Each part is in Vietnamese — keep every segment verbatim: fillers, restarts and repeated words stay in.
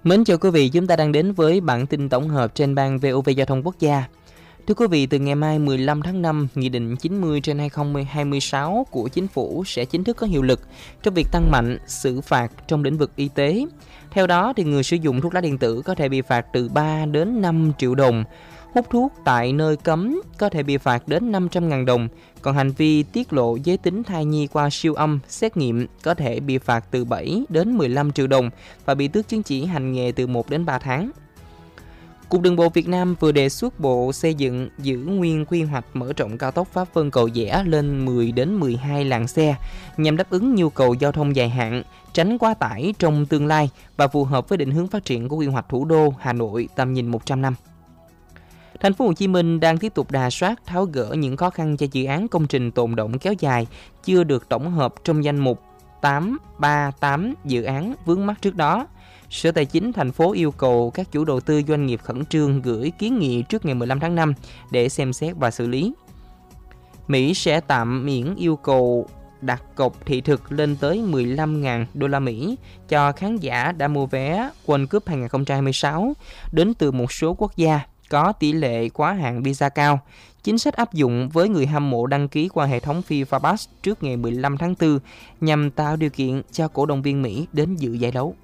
Mến chào quý vị, chúng ta đang đến với bản tin tổng hợp trên ban vê o vê Giao thông Quốc gia. Thưa quý vị, từ ngày mai mười lăm tháng năm, Nghị định chín mươi trên hai không hai sáu của Chính phủ sẽ chính thức có hiệu lực trong việc tăng mạnh xử phạt trong lĩnh vực y tế. Theo đó, thì người sử dụng thuốc lá điện tử có thể bị phạt từ ba đến năm triệu đồng, hút thuốc tại nơi cấm có thể bị phạt đến năm trăm nghìn đồng, còn hành vi tiết lộ giới tính thai nhi qua siêu âm, xét nghiệm có thể bị phạt từ bảy đến mười lăm triệu đồng và bị tước chứng chỉ hành nghề từ một đến ba tháng. Cục Đường bộ Việt Nam vừa đề xuất Bộ Xây dựng giữ nguyên quy hoạch mở rộng cao tốc Pháp Vân Cầu Giẽ lên mười đến mười hai làn xe nhằm đáp ứng nhu cầu giao thông dài hạn, tránh quá tải trong tương lai và phù hợp với định hướng phát triển của quy hoạch thủ đô Hà Nội tầm nhìn một trăm năm. Thành phố Hồ Chí Minh đang tiếp tục rà soát tháo gỡ những khó khăn cho dự án công trình tồn đọng kéo dài chưa được tổng hợp trong danh mục tám ba tám dự án vướng mắc trước đó. Sở Tài chính thành phố yêu cầu các chủ đầu tư doanh nghiệp khẩn trương gửi kiến nghị trước ngày mười lăm tháng năm để xem xét và xử lý. Mỹ sẽ tạm miễn yêu cầu đặt cọc thị thực lên tới mười lăm nghìn đô la Mỹ cho khán giả đã mua vé World Cup hai không hai sáu đến từ một số quốc gia có tỷ lệ quá hạn visa cao. Chính sách áp dụng với người hâm mộ đăng ký qua hệ thống FIFA Pass trước ngày mười lăm tháng tư nhằm tạo điều kiện cho cổ động viên Mỹ đến dự giải đấu.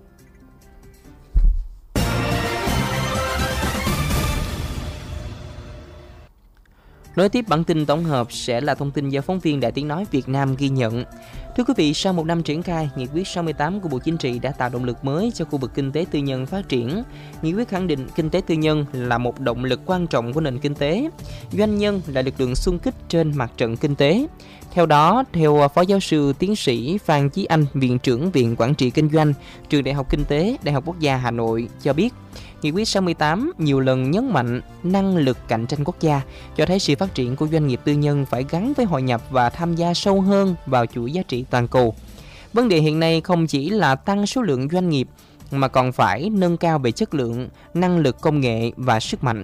Nối tiếp bản tin tổng hợp sẽ là thông tin do phóng viên Đài Tiếng Nói Việt Nam ghi nhận. Thưa quý vị, sau một năm triển khai, Nghị quyết sáu mươi tám của Bộ Chính trị đã tạo động lực mới cho khu vực kinh tế tư nhân phát triển. Nghị quyết khẳng định kinh tế tư nhân là một động lực quan trọng của nền kinh tế. Doanh nhân là lực lượng xung kích trên mặt trận kinh tế. Theo đó, theo Phó Giáo sư Tiến sĩ Phan Chí Anh, Viện trưởng Viện Quản trị Kinh doanh, Trường Đại học Kinh tế, Đại học Quốc gia Hà Nội cho biết, Nghị quyết sáu mươi tám nhiều lần nhấn mạnh năng lực cạnh tranh quốc gia, cho thấy sự phát triển của doanh nghiệp tư nhân phải gắn với hội nhập và tham gia sâu hơn vào chuỗi giá trị toàn cầu. Vấn đề hiện nay không chỉ là tăng số lượng doanh nghiệp, mà còn phải nâng cao về chất lượng, năng lực công nghệ và sức mạnh.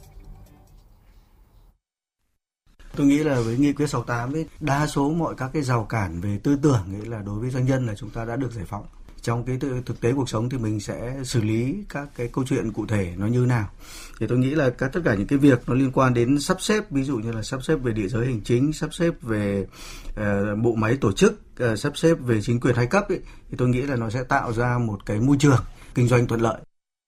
Tôi nghĩ là với nghị quyết sáu mươi tám ấy, đa số mọi các cái rào cản về tư tưởng ấy là đối với doanh nhân là chúng ta đã được giải phóng. Trong cái thực tế cuộc sống thì mình sẽ xử lý các cái câu chuyện cụ thể nó như nào. Thì tôi nghĩ là các tất cả những cái việc nó liên quan đến sắp xếp, ví dụ như là sắp xếp về địa giới hành chính, sắp xếp về uh, bộ máy tổ chức, uh, sắp xếp về chính quyền hai cấp ấy, thì tôi nghĩ là nó sẽ tạo ra một cái môi trường kinh doanh thuận lợi.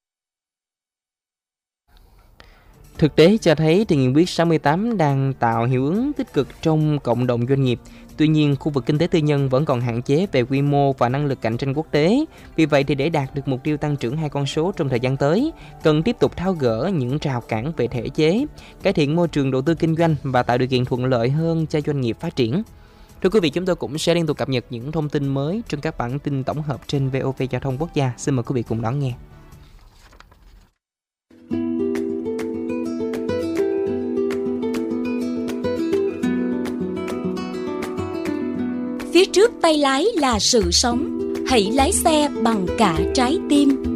Thực tế cho thấy thì Nghị quyết sáu mươi tám đang tạo hiệu ứng tích cực trong cộng đồng doanh nghiệp. Tuy nhiên, khu vực kinh tế tư nhân vẫn còn hạn chế về quy mô và năng lực cạnh tranh quốc tế. Vì vậy thì để đạt được mục tiêu tăng trưởng hai con số trong thời gian tới, cần tiếp tục tháo gỡ những rào cản về thể chế, cải thiện môi trường đầu tư kinh doanh và tạo điều kiện thuận lợi hơn cho doanh nghiệp phát triển. Thưa quý vị, chúng tôi cũng sẽ liên tục cập nhật những thông tin mới trong các bản tin tổng hợp trên vê o vê Giao thông Quốc gia. Xin mời quý vị cùng đón nghe. Phía trước tay lái là sự sống, hãy lái xe bằng cả trái tim.